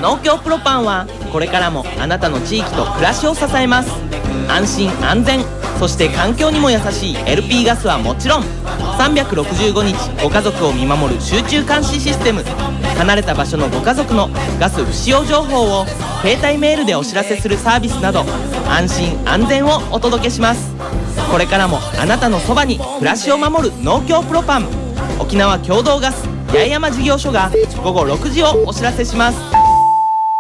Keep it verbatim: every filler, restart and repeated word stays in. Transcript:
農協プロパンはこれからもあなたの地域と暮らしを支えます。安心安全、そして環境にも優しい エルピー ガスはもちろん、さんびゃくろくじゅうごにちご家族を見守る集中監視システム、離れた場所のご家族のガス不使用情報を携帯メールでお知らせするサービスなど、安心安全をお届けします。これからもあなたのそばに暮らしを守る農協プロパン。沖縄共同ガス八重山事業所がごごろくじをお知らせします。